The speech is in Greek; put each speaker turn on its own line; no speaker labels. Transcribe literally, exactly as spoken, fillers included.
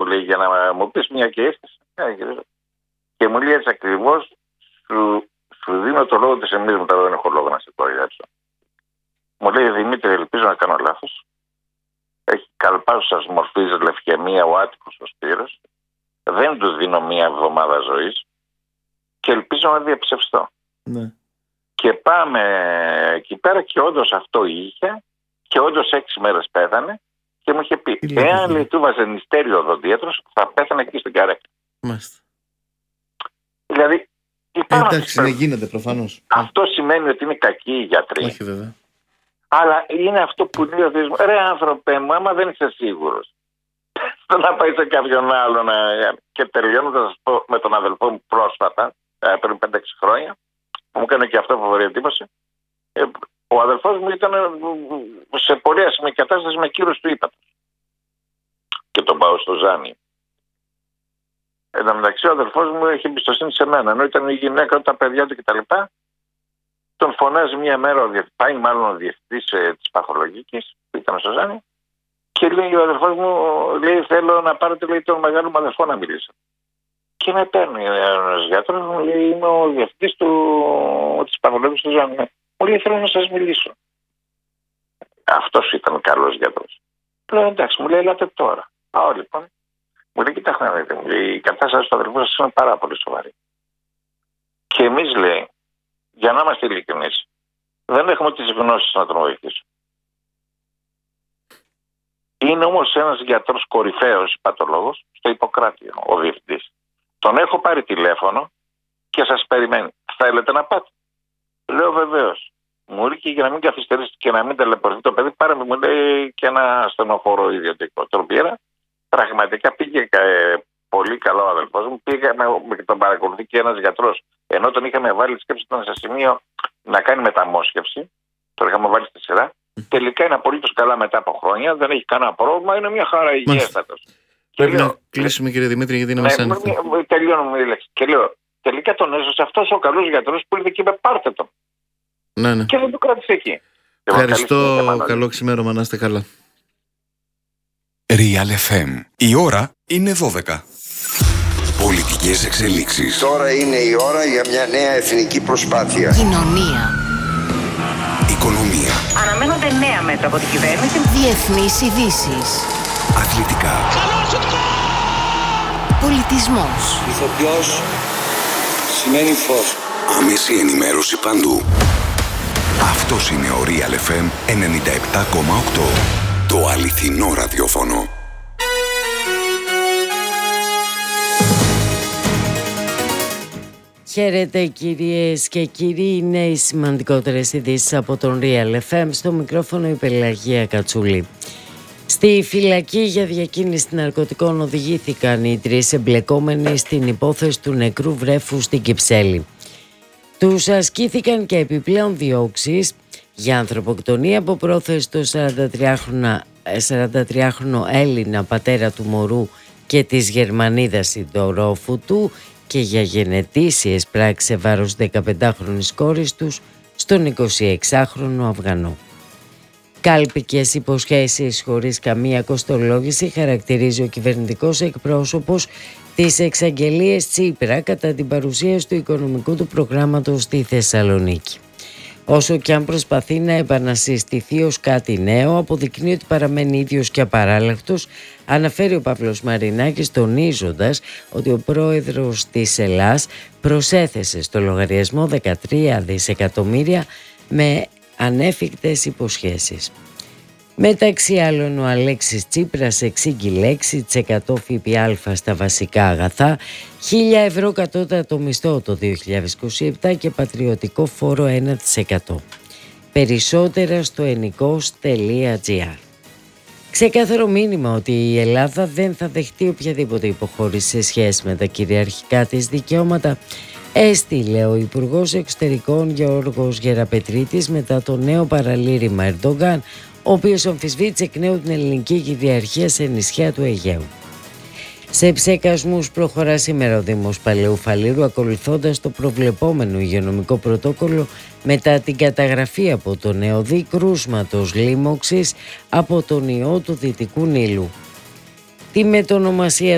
λέει, για να μου πεις μια και ήρθες. Και μου λέει έτσι ακριβώς, σου, σου δίνω το λόγο της εμείς μετά, δεν έχω λόγο να σε πω για αυτό. Μου λέει, Δημήτρη, ελπίζω να κάνω λάθος. Έχει καλπάσουσας μορφής λευκαιμία ο άτυχος ο Σπύρος. Δεν του δίνω μία εβδομάδα ζωής και ελπίζω να διαψευστώ.
Ναι.
Και πάμε εκεί πέρα και όντως αυτό είχε και όντως έξι μέρες πέθανε και μου είχε πει, εάν λέει του βάζε νηστέριο οδοντίατρος θα πέθανε εκεί στην καρέκλα.
Μάλιστα.
Δηλαδή
ε, εντάξει, ναι, γίνεται προφανώς.
Αυτό σημαίνει ότι είναι κακοί οι γιατροί.
Όχι βέβαια.
Αλλά είναι αυτό που λέει ο Δήμος. Ρε άνθρωπε μου, άμα δεν είσαι σίγουρος, να πάει σε κάποιον άλλο να... Και τελειώνοντας, θα σας πω, με τον αδελφό μου πρόσφατα, πριν πέντε έξι χρόνια, που μου έκανε και αυτό φοβερή εντύπωση. Ο αδελφός μου ήταν σε πολύ άσχημη κατάσταση με κύρος του ύπατος. Και τον πάω στο Ζάνι. Εν τω μεταξύ, ο αδελφός μου έχει εμπιστοσύνη σε μένα, ενώ ήταν η γυναίκα, τα παιδιά του κτλ. Τον φωνάζει μια μέρα, ο πάει μάλλον ο διευθυντής ε, της παθολογικής που ήταν στο Ζάνι και λέει ο αδελφός μου, λέει, θέλω να πάρετε, λέει, τον μεγάλο μου αδελφό να μιλήσω. Και με παίρνει ένας γιατρός, μου λέει, είμαι ο διευθυντής του, της παθολογικής του Ζάνι. Μου λέει, θέλω να σας μιλήσω. Αυτός ήταν καλός γιατρός. Λέω, εντάξει, μου λέει, ελάτε τώρα. Πάω λοιπόν. Μου λέει, κοιτάξτε να δείτε, μου λέει, η κατάσταση του αδελφού σας είναι πάρα πολύ σοβαρή. Και εμείς, λέει, για να είμαστε ειλικρινείς, δεν έχουμε τις γνώσεις να τον βοηθήσουμε. Είναι όμως ένας γιατρός κορυφαίος, πατολόγος, στο Ιπποκράτιο, ο διευθυντής. Τον έχω πάρει τηλέφωνο και σας περιμένει. Θέλετε να πάτε? Λέω βεβαίως. Μου ήρθε για να μην καθυστερήσει και να μην ταλαιπωρηθεί το παιδί, πάρε μου λέει και ένα στενοφόρο ιδιωτικό. Τον πήρα, πραγματικά πήγε ε, πολύ καλό ο αδελφός μου, πήγα με τον παρακολουθεί και ένας γιατρός. Ενώ τον είχαμε βάλει, σκέψη ήταν σε σημείο να κάνει μεταμόσχευση, τον είχαμε βάλει στη σειρά. Τελικά είναι απολύτως καλά μετά από χρόνια, δεν έχει κανένα πρόβλημα, είναι μια χαρά υγιέστατος.
Πρέπει λέω, να κλείσουμε κύριε Δημήτρη, γιατί είναι μεσάνυχτα.
Ναι, τελειώνω με λέξη. Και λέω, τελικά τον έσωσε αυτός ο καλός γιατρός που ήρθε και είπε πάρτε τον.
Ναι, ναι.
Και δεν το κράτησε εκεί.
Ευχαριστώ, καλό ξημέρωμα, να είστε καλά.
Real εφ εμ. Η ώρα είναι δώδεκα. Πολιτικές εξελίξεις.
Τώρα είναι η ώρα για μια νέα εθνική προσπάθεια.
Κοινωνία.
Οικονομία.
Αναμένονται νέα μέτρα από την κυβέρνηση. Διεθνείς ειδήσεις.
Αθλητικά.
Πολιτισμός.
Ηθοποιός σημαίνει φως.
Άμεση ενημέρωση παντού. Αυτός είναι ο Real εφ εμ ενενήντα επτά κόμμα οκτώ. Το αληθινό ραδιόφωνο.
Χαίρετε κυρίες και κύριοι, είναι οι σημαντικότερες ειδήσεις από τον Real εφ εμ, στο μικρόφωνο η Πελαγία Κατσούλη. Στη φυλακή για διακίνηση ναρκωτικών οδηγήθηκαν οι τρεις εμπλεκόμενοι στην υπόθεση του νεκρού βρέφου στην Κυψέλη. Τους ασκήθηκαν και επιπλέον διώξεις για ανθρωποκτονία από πρόθεση του σαράντα τριάχρονο Έλληνα πατέρα του μωρού και της Γερμανίδας συντρόφου του και για γενετήσιες πράξεις σε βάρος δεκαπεντάχρονης κόρης τους στον εικοσιεξάχρονο Αφγανό. Κάλπικες υποσχέσεις χωρίς καμία κοστολόγηση χαρακτηρίζει ο κυβερνητικός εκπρόσωπος τις εξαγγελίες Τσίπρα κατά την παρουσίαση του οικονομικού του προγράμματος στη Θεσσαλονίκη. Όσο και αν προσπαθεί να επανασυστηθεί ως κάτι νέο, αποδεικνύει ότι παραμένει ίδιος και απαράλλαχτος, αναφέρει ο Παύλος Μαρινάκης, τονίζοντας ότι ο πρόεδρος της Ελλάς προσέθεσε στο λογαριασμό δεκατρία δισεκατομμύρια με ανέφικτες υποσχέσεις. Μεταξύ άλλων, ο Αλέξης Τσίπρας εξήγει έξι τοις εκατό ΦΠΑ στα βασικά αγαθά, χίλια ευρώ κατώτατο μισθό το δύο χιλιάδες είκοσι επτά και πατριωτικό φόρο ένα τοις εκατό. Περισσότερα στο ενικός τελεία τζι άρ. Ξεκάθαρο μήνυμα ότι η Ελλάδα δεν θα δεχτεί οποιαδήποτε υποχώρηση σε σχέση με τα κυριαρχικά της δικαιώματα, έστειλε ο Υπουργός Εξωτερικών Γιώργος Γεραπετρίτης μετά το νέο παραλήρημα Ερντογκάν, ο οποίος αμφισβήτησε εκ νέου την ελληνική κυριαρχία σε νησιά του Αιγαίου. Σε ψεκασμούς προχωρά σήμερα ο Δήμος Παλαιού Φαλήρου, ακολουθώντας το προβλεπόμενο υγειονομικό πρωτόκολλο μετά την καταγραφή από το νεοδί κρούσματος λίμωξης από τον ιό του Δυτικού Νείλου. Τη μετονομασία